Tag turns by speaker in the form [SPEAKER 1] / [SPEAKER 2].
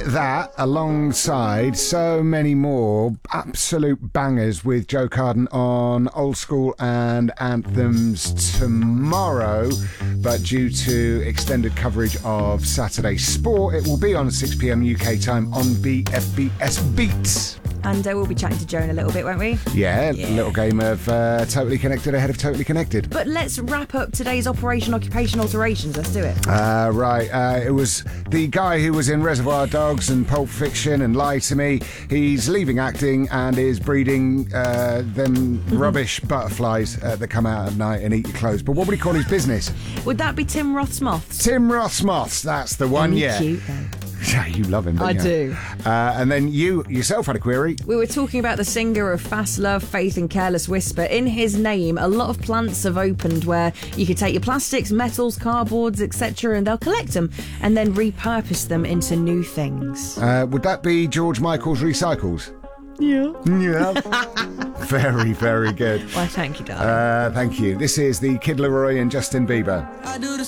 [SPEAKER 1] that alongside so many more absolute bangers with Joe Carden on Old School and Anthems tomorrow, but due to extended coverage of Saturday Sport, it will be on 6 p.m. UK time on BFBS Beats.
[SPEAKER 2] And we'll be chatting to Joe in a little bit, won't we?
[SPEAKER 1] Yeah, a little game of Totally Connected ahead of Totally Connected.
[SPEAKER 2] But let's wrap up today's Operation Occupation Alterations. Let's do it.
[SPEAKER 1] Right. It was the guy who was in Reservoir Dogs and Pulp Fiction and Lie to Me. He's leaving acting and is breeding them rubbish butterflies that come out at night and eat your clothes. But what would he call his business?
[SPEAKER 2] Would that be Tim Roth's Moths?
[SPEAKER 1] Tim Roth's Moths. That's the one, yeah.
[SPEAKER 2] Cute, though.
[SPEAKER 1] Yeah, you love him, don't you?
[SPEAKER 2] I do.
[SPEAKER 1] And then you yourself had a query.
[SPEAKER 2] We were talking about the singer of Fast Love, Faith and Careless Whisper. In his name, a lot of plants have opened where you could take your plastics, metals, cardboards, etc., and they'll collect them and then repurpose them into new things.
[SPEAKER 1] Would that be George Michael's Recycles?
[SPEAKER 2] Yeah.
[SPEAKER 1] Very, very good.
[SPEAKER 2] Why, thank you, darling.
[SPEAKER 1] Thank you. This is the Kid Laroi and Justin Bieber.
[SPEAKER 3] I do the